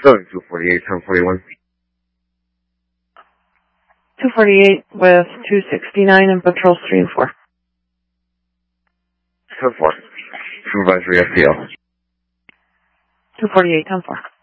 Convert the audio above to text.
Southern 248, 1041. 248 with 269 and patrols 3 and 4. 10-4. Supervisory FTL. 248, 10-4.